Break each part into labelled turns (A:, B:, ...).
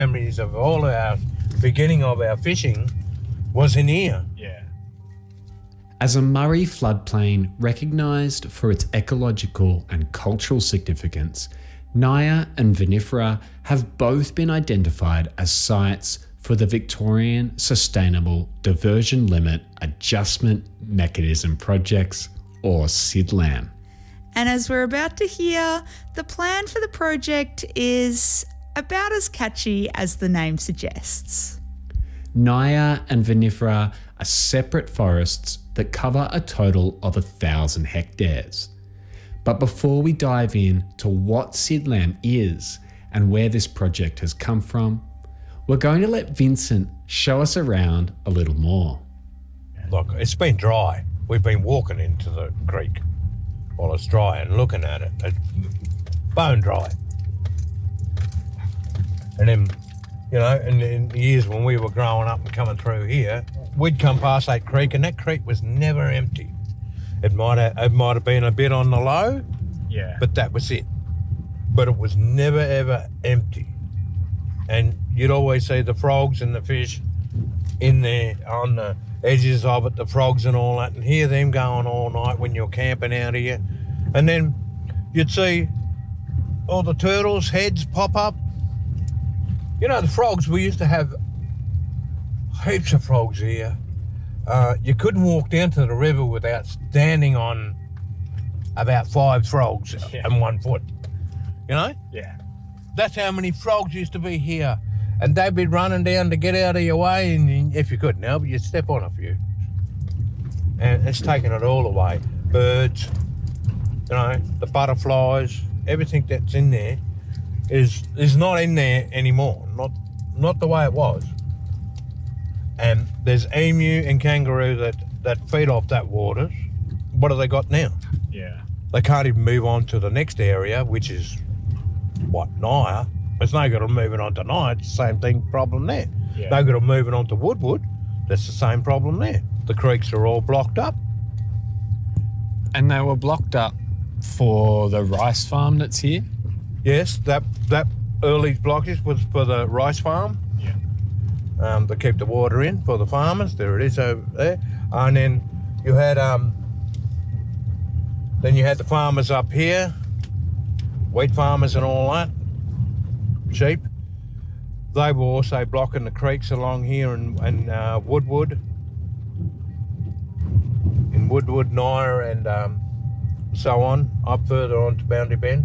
A: memories of all our beginning of our fishing was in here.
B: Yeah.
C: As a Murray floodplain recognised for its ecological and cultural significance, Nyah and Vinifera have both been identified as sites for the Victorian Sustainable Diversion Limit Adjustment Mechanism Projects, or SIDLAM.
D: And as we're about to hear, the plan for the project is about as catchy as the name suggests.
C: Nyah and Vinifera are separate forests that cover a total of 1,000 hectares. But before we dive in to what SIDLAM is and where this project has come from, we're going to let Vincent show us around a little more.
A: Look, it's been dry. We've been walking into the creek while it's dry and looking at it. It's bone dry. And then, you know, in the years when we were growing up and coming through here, we'd come past that creek and that creek was never empty. It might have been a bit on the low,
B: Yeah.
A: but that was it. But it was never, ever empty. And you'd always see the frogs and the fish in there on the edges of it, the frogs and all that, and hear them going all night when you're camping out here. And then you'd see all the turtles' heads pop up. You know, the frogs, we used to have heaps of frogs here. You couldn't walk down to the river without standing on about 5 frogs and 1 foot. You know?
B: Yeah.
A: That's how many frogs used to be here. And they'd be running down to get out of your way, and if you could now, but you'd step on a few. And it's taken it all away. Birds, you know, the butterflies, everything that's in there is not in there anymore. Not the way it was. And there's emu and kangaroo that feed off that water. What have they got now?
B: Yeah.
A: They can't even move on to the next area, which is, Nyah. There's no good of moving on to Nyah. It's the same problem there.
B: Yeah.
A: No good of moving on to Woodwood. That's the same problem there. The creeks are all blocked up.
B: And they were blocked up for the rice farm that's here?
A: Yes, that early blockage was for the rice farm.
B: Yeah.
A: To keep the water in for the farmers. There it is over there. And then you had the farmers up here, wheat farmers and all that, sheep. They were also blocking the creeks along here in Woodwood, Nyah, and so on, up further on to Boundary Bend.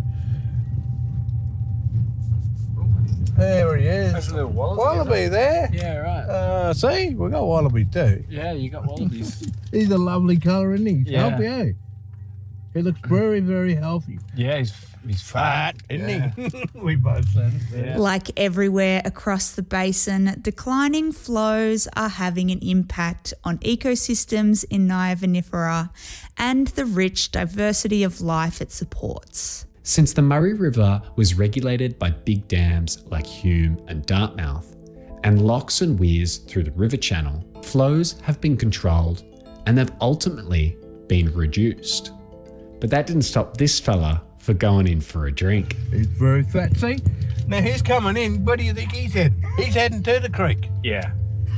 A: There he is.
B: There's a little
A: Wallaby there.
B: Yeah, right.
A: See, we got wallaby too.
B: Yeah, you got wallabies.
A: He's a lovely colour, isn't he? He's
B: Yeah.
A: healthy, eh? He looks very, very healthy.
B: Yeah, he's fat,
A: isn't he? We both said it.
B: Yeah.
D: Like everywhere across the basin, declining flows are having an impact on ecosystems in Nyah Vinifera and the rich diversity of life it supports.
C: Since the Murray River was regulated by big dams like Hume and Dartmouth, and locks and weirs through the river channel, flows have been controlled and they've ultimately been reduced. But that didn't stop this fella for going in for a drink.
A: He's very fat, see? Now he's coming in. Where do you think he's heading? He's heading to the creek.
B: Yeah.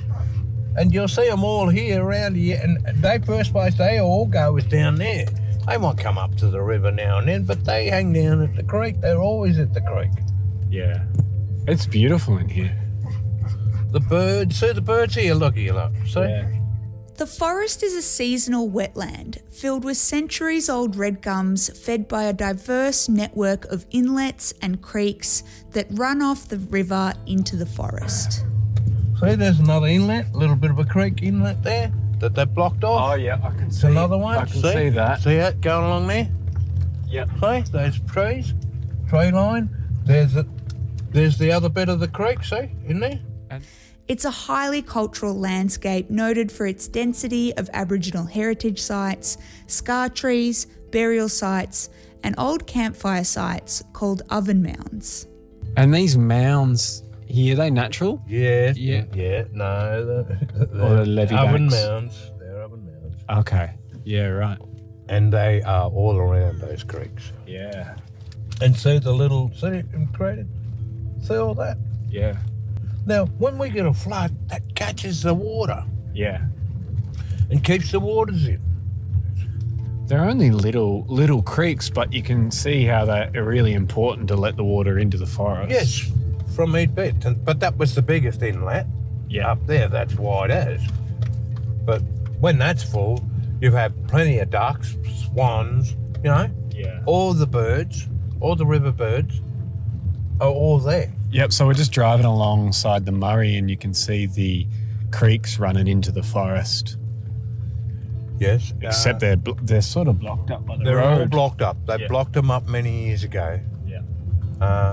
A: And you'll see them all here around here. And they first place they all go is down there. They might come up to the river now and then, but they hang down at the creek. They're always at the creek.
B: Yeah. It's beautiful in here.
A: The birds, see the birds here? Look here, look. See?
B: Yeah.
D: The forest is a seasonal wetland filled with centuries-old red gums fed by a diverse network of inlets and creeks that run off the river into the forest.
A: See, there's another inlet, a little bit of a creek inlet there that they've blocked off.
B: Oh, yeah, I can
A: It's
B: see
A: another one.
B: I can see that.
A: See that going along there?
B: Yeah.
A: See, those trees, tree line. There's the other bit of the creek, see, in there?
D: It's a highly cultural landscape noted for its density of Aboriginal heritage sites, scar trees, burial sites, and old campfire sites called oven mounds.
B: And these mounds here, are they natural?
A: Yeah.
B: Yeah.
A: Yeah, no.
B: Or the levee
A: oven
B: banks?
A: mounds. They're oven mounds.
B: Okay. Yeah, right.
A: And they are all around those creeks.
B: Yeah.
A: And see the little, see it created? See all that?
B: Yeah.
A: Now, when we get a flood, that catches the water
B: Yeah.
A: and keeps the waters in.
B: They're only little creeks, but you can see how they're really important to let the water into the forest.
A: Yes, from each bit. But that was the biggest inlet.
B: Yeah.
A: Up there, that's wide as. But when that's full, you have plenty of ducks, swans, you know,
B: Yeah.
A: all the birds, all the river birds are all there.
B: Yep. So we're just driving alongside the Murray, and you can see the creeks running into the forest.
A: Yes.
B: Except they're sort of blocked up by the
A: they're
B: road.
A: all blocked up. They
B: Yeah.
A: blocked them up many years ago.
B: Yeah.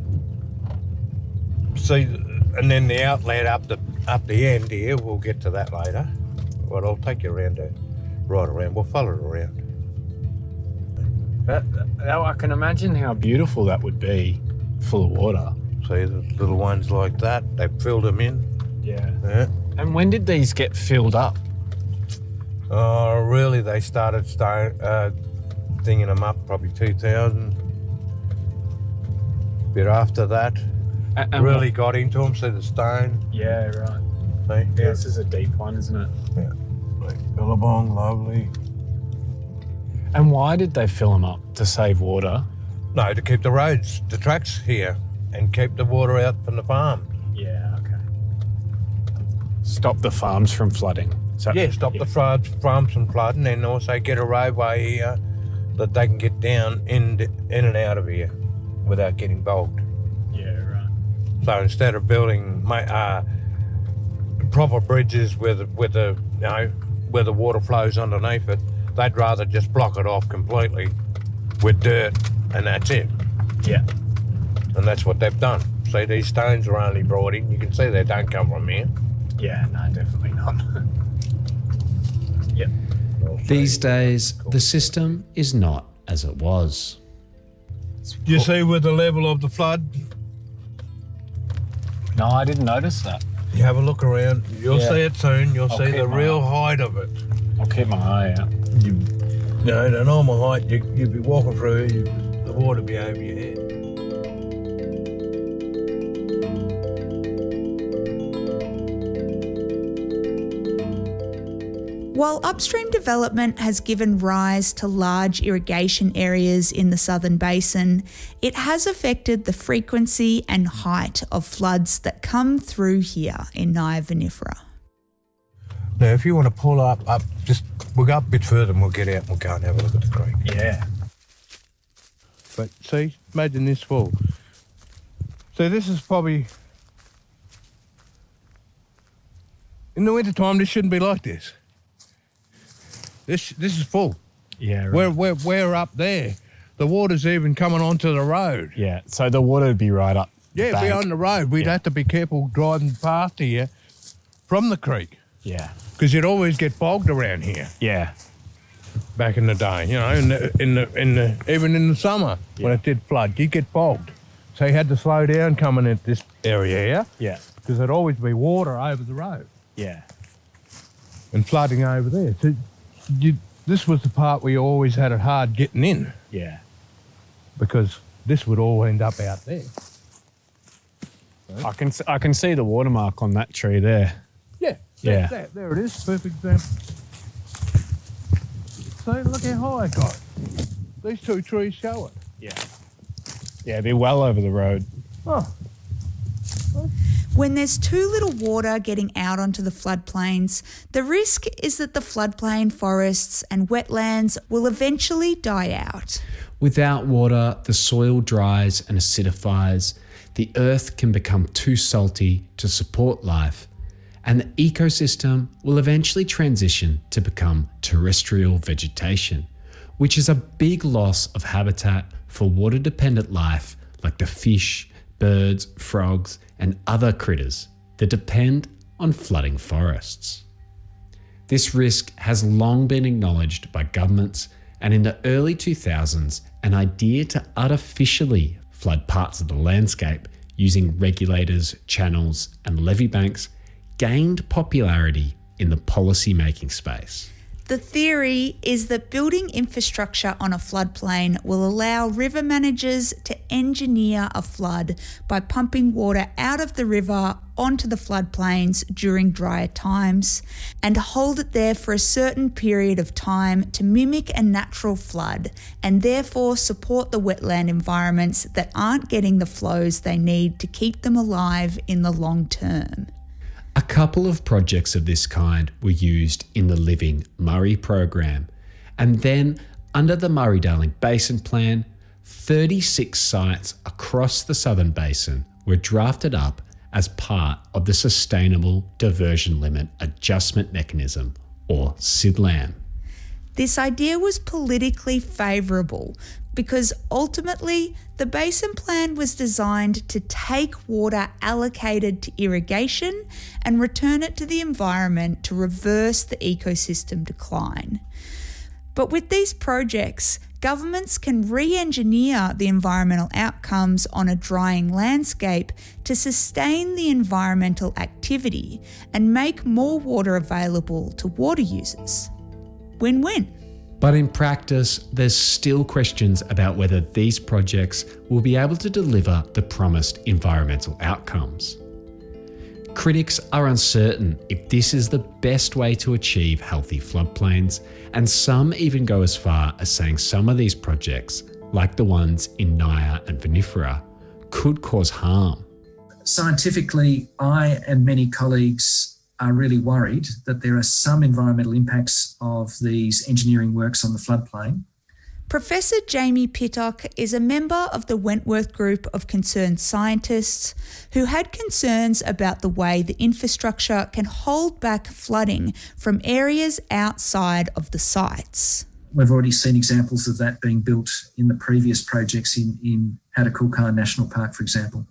A: See, and then the outlet up the end here, we'll get to that later. But I'll take you around right around. We'll follow it around.
B: I can imagine how beautiful that would be, full of water.
A: See the little ones like that, they filled them in.
B: Yeah.
A: Yeah.
B: And when did these get filled up?
A: Oh, really? They started dinging them up probably 2000. Bit after that,
B: And
A: really got into them. See the stone.
B: Yeah, right.
A: See?
B: Yeah, this is a deep one, isn't it?
A: Yeah. Like Billabong, lovely.
B: And why did they fill them up? To save water?
A: No, to keep the roads, the tracks here, and keep the water out from the farm.
B: Yeah, okay. Stop the farms from flooding. So,
A: Yeah, stop the farms from flooding, and also get a roadway here that they can get down in and out of here without getting bogged.
B: Yeah, right.
A: So instead of building proper bridges where the where the water flows underneath it, they'd rather just block it off completely with dirt, and that's it.
B: Yeah.
A: And that's what they've done. See, these stones are only brought in. You can see they don't come from here.
B: Yeah, no, definitely not. Yep.
C: These days, the system is not as it was.
A: You see with the level of the flood,
B: No, I didn't notice that.
A: you have a look around. You'll
B: Yeah.
A: see it soon. You'll
B: I'll
A: see
B: keep
A: the
B: my
A: real
B: eye.
A: height of it.
B: I'll keep my eye out.
A: You know, the normal height, you'd be walking through, the water would be over your head.
D: While upstream development has given rise to large irrigation areas in the southern basin, it has affected the frequency and height of floods that come through here in Naya Vinifera.
A: Now, if you want to pull up, just we'll go up a bit further and we'll get out and we'll go and have a look at the creek.
B: Yeah.
A: But see, imagine this full. So this is probably, in the winter time, this shouldn't be like this. This is full.
B: Yeah, right.
A: We're up there. The water's even coming onto the road.
B: Yeah, so the water would be right up the
A: Yeah,
B: bank.
A: be on the road. We'd have to be careful driving past here from the creek,
B: Yeah.
A: because you'd always get bogged around here
B: Yeah.
A: back in the day. You know, even in the summer when
B: Yeah.
A: it did flood, you'd get bogged. So you had to slow down coming at this area here,
B: Yeah.
A: because there'd always be water over the road
B: Yeah.
A: and flooding over there. So this was the part where you always had it hard getting in,
B: Yeah.
A: because this would all end up out there.
B: I can see the watermark on that tree there.
A: Yeah,
B: Yeah.
A: there it is. Perfect example. So look how high it got. These two trees show it.
B: Yeah. Yeah, it'd be well over the road.
A: Oh,
D: When there's too little water getting out onto the floodplains, the risk is that the floodplain forests and wetlands will eventually die out.
C: Without water, the soil dries and acidifies, the earth can become too salty to support life, and the ecosystem will eventually transition to become terrestrial vegetation, which is a big loss of habitat for water-dependent life like the fish, birds, frogs, and other critters that depend on flooding forests. This risk has long been acknowledged by governments, and in the early 2000s, an idea to artificially flood parts of the landscape using regulators, channels, and levee banks gained popularity in the policy-making space.
D: The theory is that building infrastructure on a floodplain will allow river managers to engineer a flood by pumping water out of the river onto the floodplains during drier times and hold it there for a certain period of time to mimic a natural flood and therefore support the wetland environments that aren't getting the flows they need to keep them alive in the long term.
C: A couple of projects of this kind were used in the Living Murray program, and then under the Murray-Darling Basin Plan, 36 sites across the Southern Basin were drafted up as part of the Sustainable Diversion Limit Adjustment Mechanism, or SIDLAM.
D: This idea was politically favourable because ultimately the Basin Plan was designed to take water allocated to irrigation and return it to the environment to reverse the ecosystem decline. But with these projects, governments can re-engineer the environmental outcomes on a drying landscape to sustain the environmental activity and make more water available to water users. Win-win.
C: But in practice, there's still questions about whether these projects will be able to deliver the promised environmental outcomes. Critics are uncertain if this is the best way to achieve healthy floodplains, and some even go as far as saying some of these projects, like the ones in Nyah and Vinifera, could cause harm.
E: Scientifically, I and many colleagues are really worried that there are some environmental impacts of these engineering works on the floodplain.
D: Professor Jamie Pittock is a member of the Wentworth Group of Concerned Scientists who had concerns about the way the infrastructure can hold back flooding from areas outside of the sites.
E: We've already seen examples of that being built in the previous projects in Hattah-Kulkyne National Park, for example.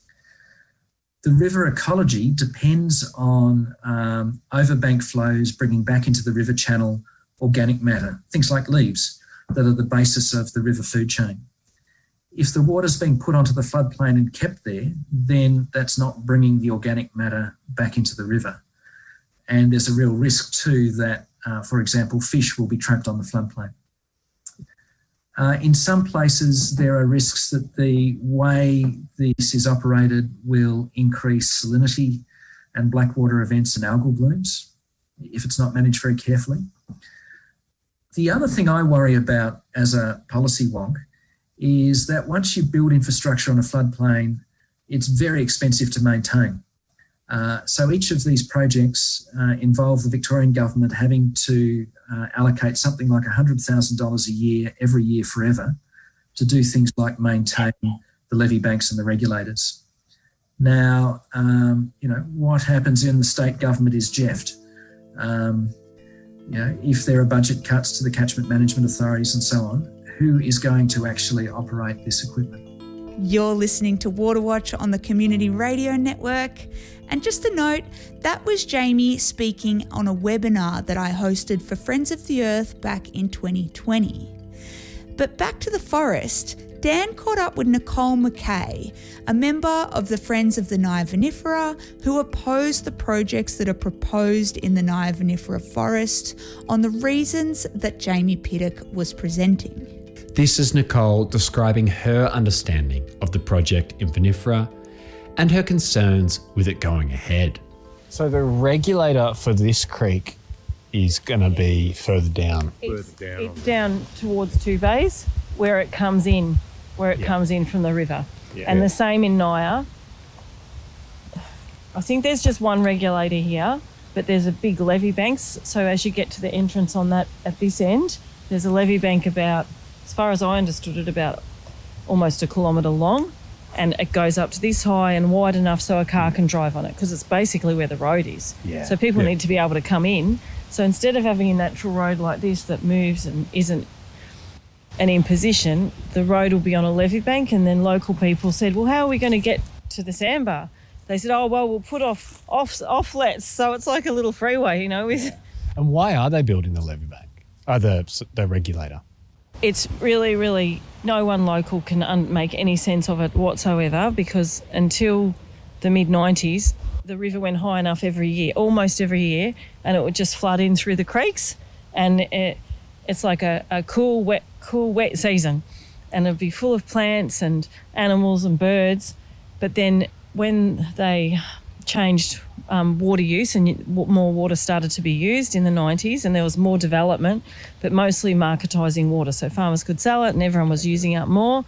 E: The river ecology depends on overbank flows bringing back into the river channel organic matter, things like leaves that are the basis of the river food chain. If the water's being put onto the floodplain and kept there, then that's not bringing the organic matter back into the river. And there's a real risk too that, for example, fish will be trapped on the floodplain. In some places, there are risks that the way this is operated will increase salinity and blackwater events and algal blooms if it's not managed very carefully. The other thing I worry about as a policy wonk is that once you build infrastructure on a floodplain, it's very expensive to maintain. So each of these projects involve the Victorian government having to allocate something like $100,000 a year, every year forever, to do things like maintain the levee banks and the regulators. Now, what happens in the state government is jeffed. If there are budget cuts to the catchment management authorities and so on, who is going to actually operate this equipment?
D: You're listening to Waterwatch on the Community Radio Network. And just a note, that was Jamie speaking on a webinar that I hosted for Friends of the Earth back in 2020. But back to the forest, Dan caught up with Nicole McKay, a member of the Friends of the Nyah Vinifera, who opposed the projects that are proposed in the Nyah Vinifera forest on the reasons that Jamie Pittock was presenting.
C: This is Nicole describing her understanding of the project in Vinifera and her concerns with it going ahead.
B: So the regulator for this creek is going to be further down.
F: It's down towards Two Bays where it comes in, comes in from the river. Yeah. And the same in Nyah. I think there's just one regulator here, but there's a big levee banks. So as you get to the entrance on that at this end, there's a levee bank about, as far as I understood it, about almost a kilometre long. And it goes up to this high and wide enough so a car can drive on it because it's basically where the road is. Yeah. So people need to be able to come in. So instead of having a natural road like this that moves and isn't an imposition, the road will be on a levee bank. And then local people said, well, how are we going to get to the sandbar? They said, oh, well, we'll put offlets. So it's like a little freeway, you know.
B: And why are they building the levee bank? The regulator?
F: It's really, really, no one local can make any sense of it whatsoever because until the mid-90s, the river went high enough every year, almost every year, and it would just flood in through the creeks and it's like a cool wet season, and it'll be full of plants and animals and birds. But then when they changed water use and more water started to be used in the 90s, and there was more development, but mostly marketising water, so farmers could sell it and everyone was using up more.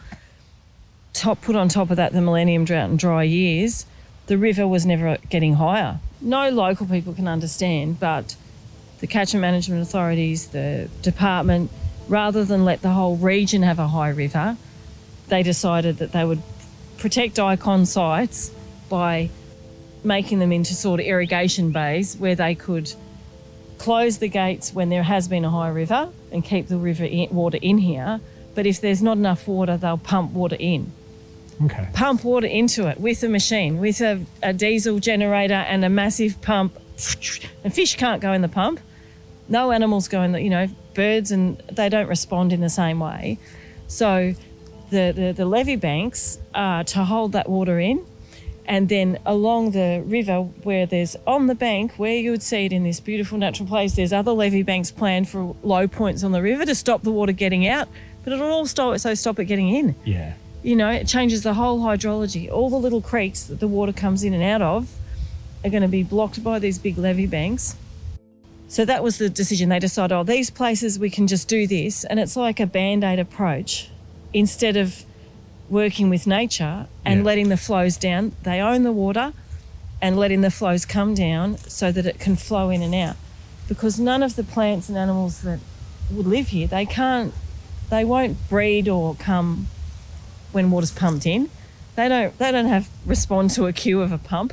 F: Put on top of that the millennium drought and dry years, the river was never getting higher. No local people can understand, but the catchment management authorities, the department, rather than let the whole region have a high river, they decided that they would protect icon sites by making them into sort of irrigation bays where they could close the gates when there has been a high river and keep the water in here. But if there's not enough water, they'll pump water in.
B: Okay.
F: Pump water into it with a machine, with a diesel generator and a massive pump. And fish can't go in the pump. No animals go in the, birds, and they don't respond in the same way. So the levee banks are to hold that water in. And then along the river where there's on the bank, where you would see it in this beautiful natural place, there's other levee banks planned for low points on the river to stop the water getting out, but it'll all stop it getting in.
B: Yeah.
F: It changes the whole hydrology. All the little creeks that the water comes in and out of are going to be blocked by these big levee banks. So that was the decision. They decided, these places we can just do this, and it's like a Band-Aid approach. Instead of working with nature and letting the flows down, they own the water and letting the flows come down so that it can flow in and out. Because none of the plants and animals that would live here, they won't breed or come when water's pumped in. They don't respond to a cue of a pump,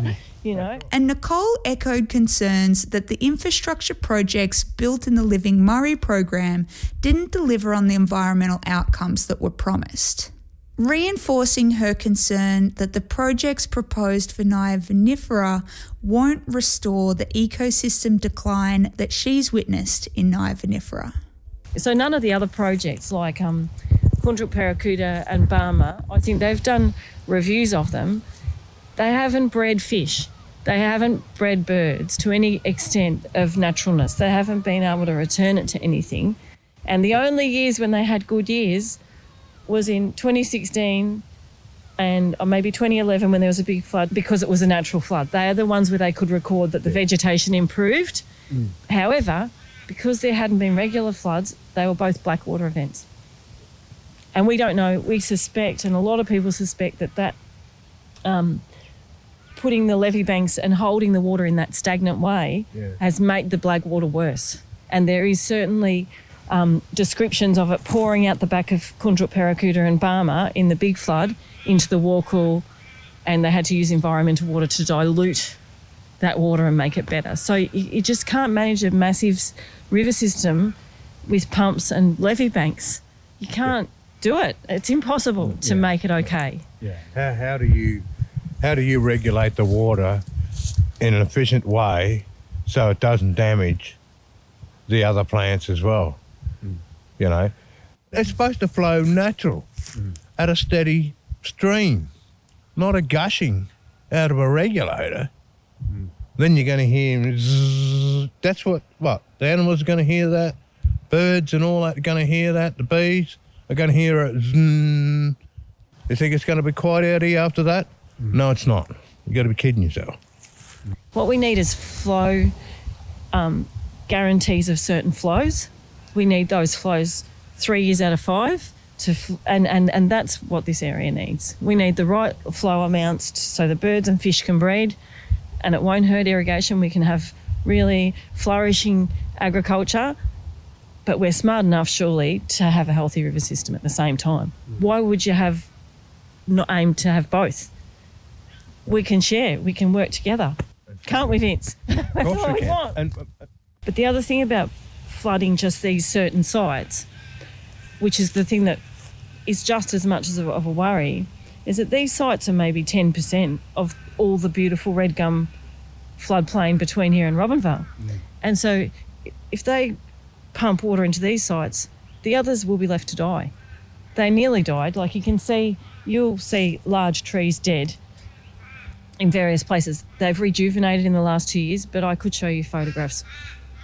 D: And Nicole echoed concerns that the infrastructure projects built in the Living Murray program didn't deliver on the environmental outcomes that were promised, reinforcing her concern that the projects proposed for Naia vinifera won't restore the ecosystem decline that she's witnessed in Naia vinifera.
F: So none of the other projects like Kundruk Paracuta and Barma, I think they've done reviews of them. They haven't bred fish. They haven't bred birds to any extent of naturalness. They haven't been able to return it to anything. And the only years when they had good years was in 2016 and maybe 2011 when there was a big flood, because it was a natural flood. They are the ones where they could record that the vegetation improved. However, because there hadn't been regular floods, they were both blackwater events. And we don't know, we suspect, and a lot of people suspect that putting the levee banks and holding the water in that stagnant way has made the blackwater worse. And there is certainly descriptions of it pouring out the back of Kundruk Paracuta and Barma in the big flood into the Warkul, and they had to use environmental water to dilute that water and make it better. So you just can't manage a massive river system with pumps and levee banks. You can't do it. It's impossible to make it okay.
A: Yeah. How do you regulate the water in an efficient way so it doesn't damage the other plants as well? It's supposed to flow natural at a steady stream, not a gushing out of a regulator. Then you're going to hear zzz. That's what the animals are going to hear that. Birds and all that are going to hear that. The bees are going to hear it. Zzz. You think it's going to be quiet out here after that? No, it's not. You've got to be kidding yourself.
F: What we need is flow guarantees of certain flows. We need those flows 3 years out of 5 and that's what this area needs. We need the right flow amounts so the birds and fish can breed, and it won't hurt irrigation. We can have really flourishing agriculture, but we're smart enough surely to have a healthy river system at the same time. Why would you not aim to have both? We can share, we can work together. Can't we, Vince?
A: Of course we can.
F: But the other thing about flooding just these certain sites, which is the thing that is just as much of a worry, is that these sites are maybe 10% of all the beautiful red gum floodplain between here and Robinvale. And so if they pump water into these sites, the others will be left to die. They nearly died. Like you'll see large trees dead in various places. They've rejuvenated in the last 2 years, but I could show you photographs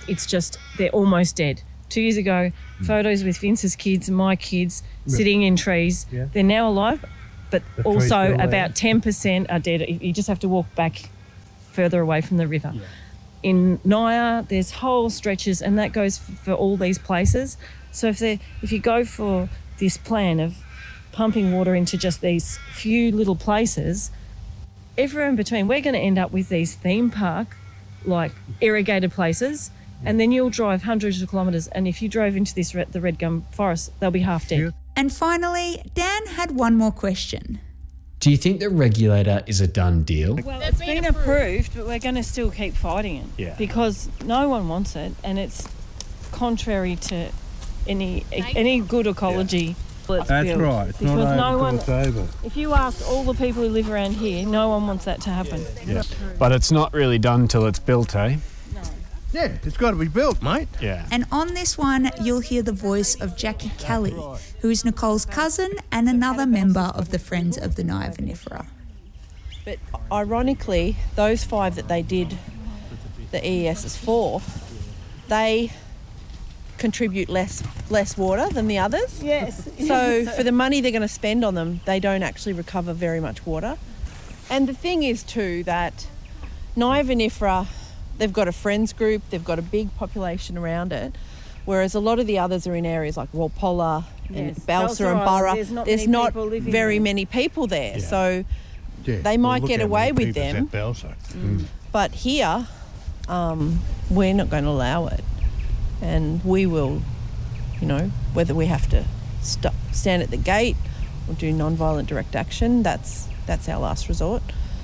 F: It's just they're almost dead. 2 years ago, photos with Vince's kids and my kids sitting in trees.
A: Yeah.
F: They're now alive, but
A: The tree's
F: also
A: still there.
F: about 10% are dead. You just have to walk back further away from the river. In Naya, there's whole stretches, and that goes for all these places. So if you go for this plan of pumping water into just these few little places, everywhere in between, we're going to end up with these theme park, like irrigated places, and then you'll drive hundreds of kilometres, and if you drove into the Red Gum Forest, they'll be half dead.
D: And finally, Dan had one more question.
C: Do you think the regulator is a done deal?
F: Well, it's been approved, but we're going to still keep fighting it.
B: Yeah.
F: Because no one wants it, and it's contrary to any good ecology. That's
A: right. It's
F: because
A: not
F: no
A: over
F: one.
A: till it's over.
F: If you asked all the people who live around here, no one wants that to happen.
B: Yeah. But it's not really done till it's built, eh?
A: Yeah, it's got to be built, mate.
B: Yeah.
D: And on this one, you'll hear the voice of Jackie Kelly, who is Nicole's cousin and another member of the Friends of the Naya Vinifera.
G: But ironically, those 5 that they did the EESs for, they contribute less water than the others.
F: Yes.
G: So for the money they're going to spend on them, they don't actually recover very much water. And the thing is too that Naya Vinifera, they've got a friends group, they've got a big population around it, whereas a lot of the others are in areas like Walpolla and Balsa and Burra. There's not very many people there, so they might get away with them. But here, we're not going to allow it. And we will, whether we have to stand at the gate or do non-violent direct action, that's our last resort,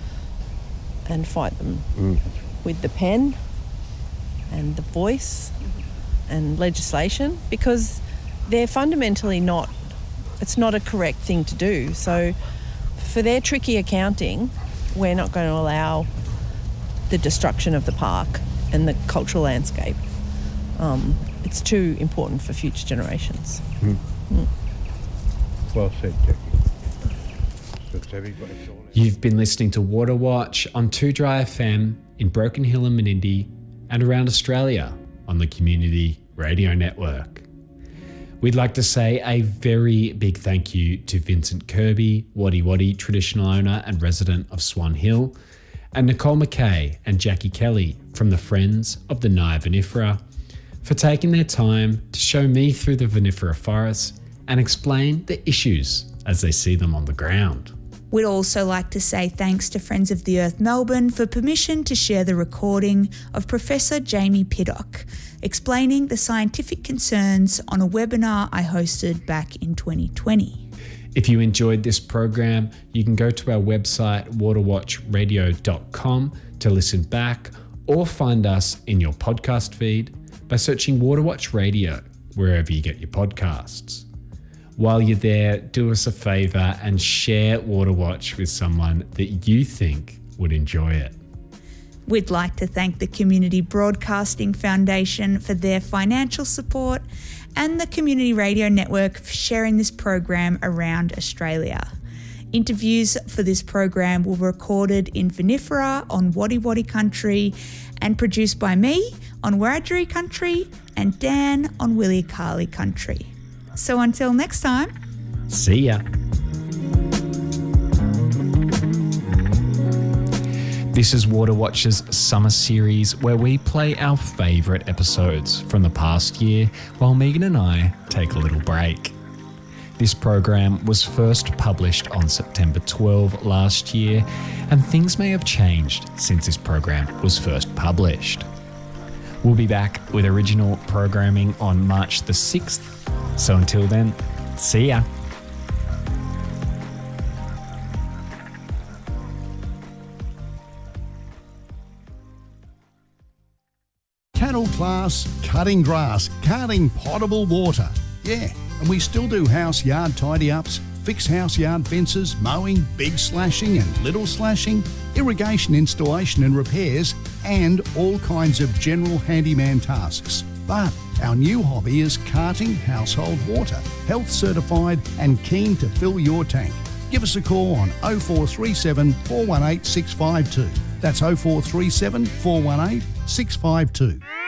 G: and fight them with the pen and the voice and legislation, because they're fundamentally it's not a correct thing to do. So for their tricky accounting, we're not going to allow the destruction of the park and the cultural landscape. It's too important for future generations.
A: Well said, Jackie.
C: You've been listening to Water Watch on 2Dry FM in Broken Hill and Menindee and around Australia on the Community Radio Network. We'd like to say a very big thank you to Vincent Kirby, Wadi Wadi traditional owner and resident of Swan Hill, and Nicole McKay and Jackie Kelly from the Friends of the Naya Vinifera for taking their time to show me through the vinifera forest and explain the issues as they see them on the ground.
D: We'd also like to say thanks to Friends of the Earth Melbourne for permission to share the recording of Professor Jamie Piddock explaining the scientific concerns on a webinar I hosted back in 2020.
C: If you enjoyed this program, you can go to our website waterwatchradio.com to listen back or find us in your podcast feed by searching Waterwatch Radio wherever you get your podcasts. While you're there, do us a favour and share Waterwatch with someone that you think would enjoy it.
D: We'd like to thank the Community Broadcasting Foundation for their financial support and the Community Radio Network for sharing this program around Australia. Interviews for this program were recorded in Vinifera on Wadi Wadi country and produced by me on Wiradjuri country and Dan on Willikali country. So until next time,
C: see ya. This is Water Watch's summer series where we play our favourite episodes from the past year while Megan and I take a little break. This program was first published on September 12 last year, and things may have changed since this program was first published. We'll be back with original programming on March the 6th. So until then, see ya.
H: Cattle Class Cutting Grass, carting potable water. Yeah, and we still do house yard tidy-ups, fix house yard fences, mowing, big slashing and little slashing, irrigation installation and repairs, and all kinds of general handyman tasks. But our new hobby is carting household water, health certified and keen to fill your tank. Give us a call on 0437 418 652. That's 0437 418 652.